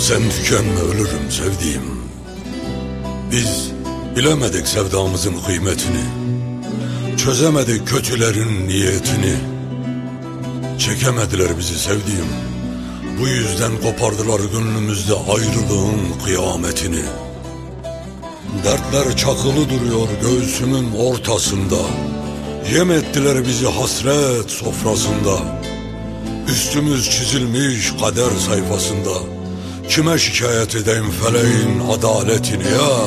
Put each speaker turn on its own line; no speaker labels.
Sen tükenme ölürüm sevdiğim. Biz bilemedik sevdamızın kıymetini, çözemedik kötülerin niyetini. Çekemediler bizi sevdiğim, bu yüzden kopardılar gönlümüzde ayrılığın kıyametini. Dertler çakılı duruyor göğsümün ortasında, yem ettiler bizi hasret sofrasında. Üstümüz çizilmiş kader sayfasında, kime şikayet edeyim feleğin adaletini ya?